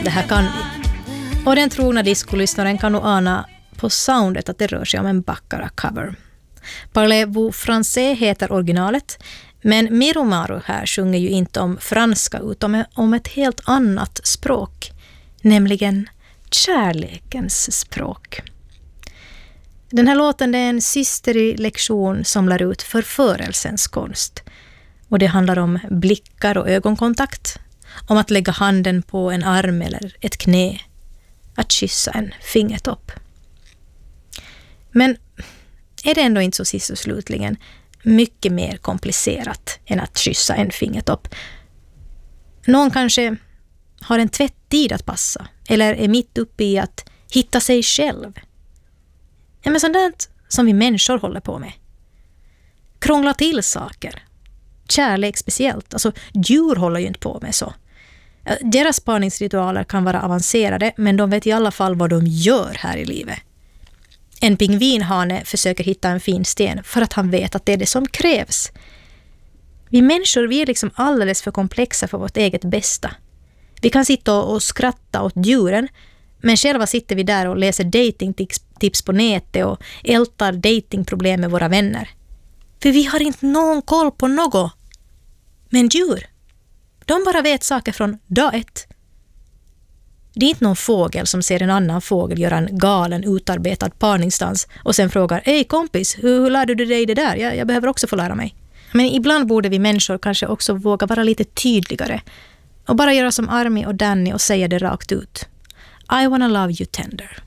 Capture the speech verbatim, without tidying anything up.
det här kan vi. Och den trogna discolyssnaren kan nog ana på soundet att det rör sig om en Baccara-cover. Parlez-vous français heter originalet, men Miro Maru här sjunger ju inte om franska utan om ett helt annat språk, nämligen kärlekens språk. Den här låten är en systerlig lektion som lär ut förförelsens konst. Och det handlar om blickar och ögonkontakt, om att lägga handen på en arm eller ett knä, att kyssa en fingertopp. Men är det ändå inte så sist och slutligen mycket mer komplicerat än att kyssa en fingertopp? Någon kanske har en tvätttid att passa eller är mitt uppe i att hitta sig själv. Ja, men sådant som vi människor håller på med. Krångla till saker. Kärlek speciellt. Alltså djur håller ju inte på med så. Deras parningsritualer kan vara avancerade, men de vet i alla fall vad de gör här i livet. En pingvinhane försöker hitta en fin sten för att han vet att det är det som krävs. Vi människor, vi är liksom alldeles för komplexa för vårt eget bästa. Vi kan sitta och skratta åt djuren, men själva sitter vi där och läser datingtips på nätet och ältar datingproblem med våra vänner. För vi har inte någon koll på något. Men djur, de bara vet saker från dag ett. Det är inte någon fågel som ser en annan fågel göra en galen utarbetad parningsdans och sen frågar, hej kompis, hur, hur lärde du dig det där? Jag, jag behöver också få lära mig. Men ibland borde vi människor kanske också våga vara lite tydligare och bara göra som Army och Danny och säga det rakt ut. I wanna love you tender.